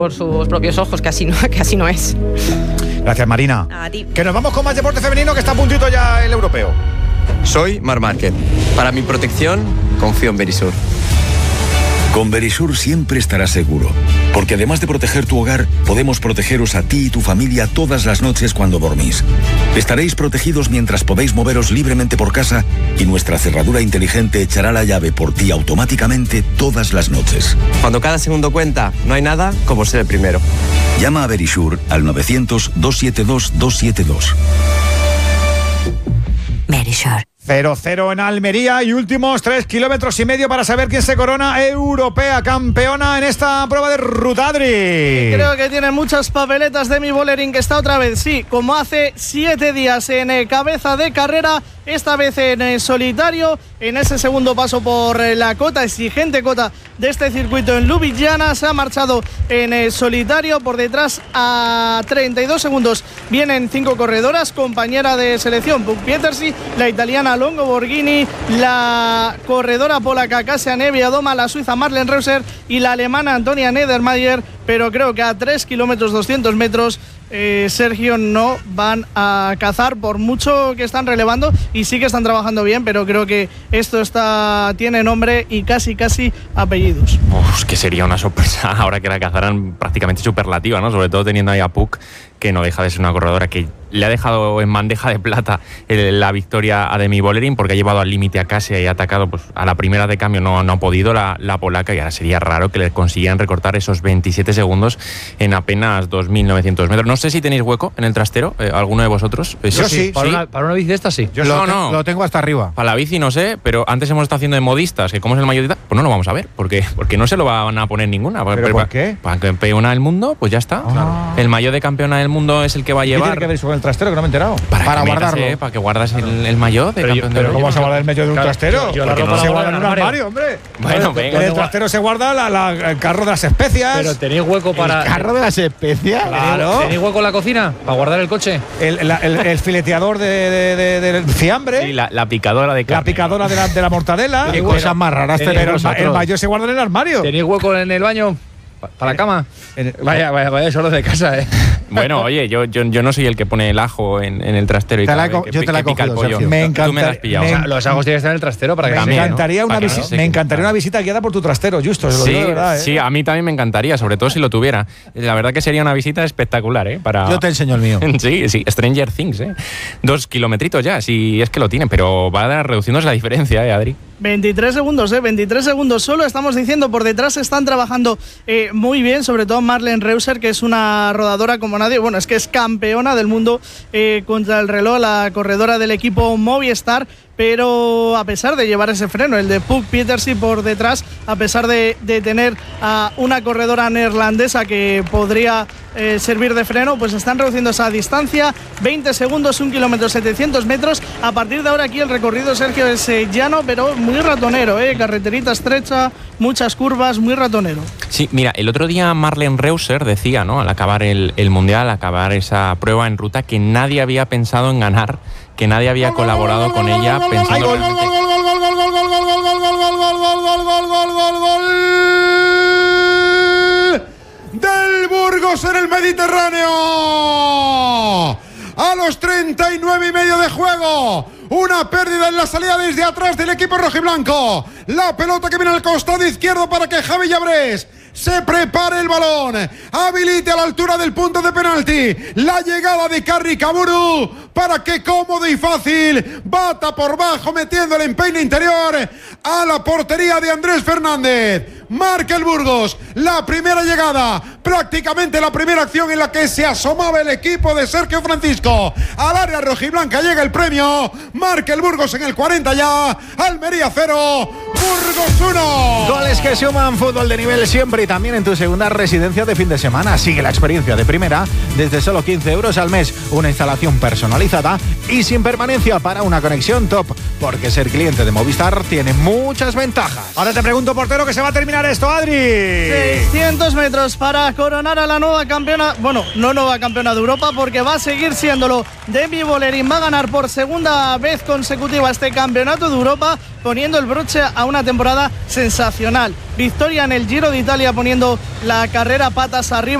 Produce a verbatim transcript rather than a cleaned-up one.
por sus propios ojos, que así no, que así no es. Gracias, Marina. A ti. Que nos vamos con más deporte femenino, que está a puntito ya el europeo. Soy Mar Márquez. Para mi protección, confío en Verisur. Con Verisur siempre estarás seguro, porque además de proteger tu hogar, podemos protegeros a ti y tu familia todas las noches cuando dormís. Estaréis protegidos mientras podéis moveros libremente por casa y nuestra cerradura inteligente echará la llave por ti automáticamente todas las noches. Cuando cada segundo cuenta, no hay nada como ser el primero. Llama a Verisur al novecientos, doscientos setenta y dos, doscientos setenta y dos. Verisur. cero cero en Almería y últimos tres kilómetros y medio para saber quién se corona europea campeona en esta prueba de ruta, Adri. Creo que tiene muchas papeletas Demi Vollering, que está otra vez, sí, como hace siete días en eh, cabeza de carrera, esta vez en eh, solitario, en ese segundo paso por eh, la cota, exigente cota de este circuito en Ljubljana, se ha marchado en eh, solitario, por detrás a treinta y dos segundos vienen cinco corredoras, compañera de selección Puk Pietersi, la italiana Longo Borghini, la corredora polaca Kasia Niewiadoma, la suiza Marlen Reusser y la alemana Antonia Niedermayer, pero creo que a tres kilómetros doscientos metros eh, Sergio no van a cazar, por mucho que están relevando, y sí que están trabajando bien, pero creo que esto está tiene nombre y casi casi apellidos. Uf, que sería una sorpresa ahora que la cazaran prácticamente superlativa, ¿no? Sobre todo teniendo ahí a Puk, que no deja de ser una corredora que le ha dejado en bandeja de plata la victoria a Demi Vollering, porque ha llevado al límite a Kasia y ha atacado, pues a la primera de cambio no, no ha podido la, la polaca, y ahora sería raro que le consiguieran recortar esos veintisiete segundos en apenas dos mil novecientos metros. No sé si tenéis hueco en el trastero, eh, alguno de vosotros. Yo sí, sí. Para, una, para una bici de esta sí. Yo no, lo, no. lo tengo hasta arriba. Para la bici no sé, pero antes hemos estado haciendo de modistas, que como es el maillot, pues no lo vamos a ver, porque, porque no se lo van a poner ninguna. ¿Pero pero, por qué? Para campeona del mundo, pues ya está. Ah. El maillot de campeona del mundo es el que va a ¿Qué llevar. tiene que ver eso con el trastero, que no me he enterado? Para, para que guardarlo. metas, eh, para que guardas el, el maillot de Pero yo- campeón pero del ¿Cómo mundo. vas a guardar el medio de un Claro, trastero? yo- yo la Porque ropa no la se guardo guarda en en el un armario. armario, hombre. Bueno, Pero venga. el trastero se guarda la, la- el carro de las especias. Pero tenéis hueco para. de las especias. Claro. ¿Tenéis hueco en la cocina para guardar el coche? El, la- el- el fileteador de, de- de- del fiambre. Sí, la, la picadora de La carne. picadora de la, de la mortadela. Qué cosas más raras tenéis Pero el, ma- vosotros. el maillot se guarda en el armario. ¿Tenéis hueco en el baño? Pa- ¿Para la cama? En- Vaya, vaya, vaya, solo de casa, ¿eh? Bueno, oye, yo, yo, yo no soy el que pone el ajo en, en el trastero y Te la he cada co- vez yo que, te la he que pica el cogido, pollo. Sergio. Me Tú me encanta- la has pillado. me- O sea, los ajos tienen que estar en el trastero para que Me También, ¿no? encantaría, una, Para que visi- no se me quede encantaría nada. una visita guiada por tu trastero, Justo. Se lo Sí, digo de verdad, ¿eh? sí, a mí también me encantaría, sobre todo si lo tuviera. La verdad que sería una visita espectacular, ¿eh? Para... Yo te enseño el mío. Sí, sí, Stranger Things, ¿eh? Dos kilometritos ya, si es que lo tienen, pero va a dar reduciéndose la diferencia, ¿eh, Adri? veintitrés segundos, ¿eh? veintitrés segundos solo, estamos diciendo, por detrás están trabajando eh, muy bien, sobre todo Marlen Reusser, que es una rodadora como nadie, bueno, es que es campeona del mundo eh, contra el reloj, la corredora del equipo Movistar, pero a pesar de llevar ese freno, el de Puk Pietersi por detrás, a pesar de, de tener a una corredora neerlandesa que podría eh, servir de freno, pues están reduciendo esa distancia, veinte segundos, un kilómetro, setecientos metros. A partir de ahora aquí el recorrido, Sergio, es eh, llano, pero muy ratonero, eh, carreterita estrecha, muchas curvas, muy ratonero. Sí, mira, el otro día Marlen Reusser decía, ¿no? Al acabar el, el Mundial, al acabar esa prueba en ruta, que nadie había pensado en ganar, que nadie había colaborado con ella pensando realmente... Del Burgos en el Mediterráneo. A los treinta y nueve y medio de juego, una pérdida en la salida desde atrás del equipo rojiblanco. La pelota que viene al costado izquierdo para que Javi Llabrés se prepare el balón, habilite a la altura del punto de penalti la llegada de Carri Kaburu para que cómodo y fácil bata por bajo metiendo el empeine interior a la portería de Andrés Fernández. Marca el Burgos la primera llegada, prácticamente la primera acción en la que se asomaba el equipo de Sergio Francisco al área rojiblanca. Llega el premio, marca el Burgos en el cuarenta ya, Almería cero, Burgos uno. Goles que suman, fútbol de nivel siempre y también en tu segunda residencia de fin de semana. Sigue la experiencia de primera desde solo quince euros al mes. Una instalación personalizada actualizada y sin permanencia para una conexión top, porque ser cliente de Movistar tiene muchas ventajas. Ahora te pregunto, portero, que se va a terminar esto, Adri. seiscientos metros para coronar a la nueva campeona, bueno, no nueva campeona de Europa, porque va a seguir siéndolo. Demi Vollering va a ganar por segunda vez consecutiva este campeonato de Europa, poniendo el broche a una temporada sensacional. Victoria en el Giro de Italia, poniendo la carrera patas arriba.